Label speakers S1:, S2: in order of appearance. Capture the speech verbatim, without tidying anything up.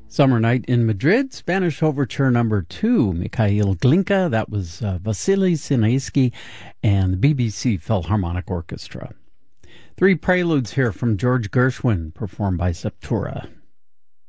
S1: Summer Night in Madrid, Spanish Overture Number Two, Mikhail Glinka. That was uh, Vasily Sinaisky and the B B C Philharmonic Orchestra. Three preludes here from George Gershwin, performed by Septura.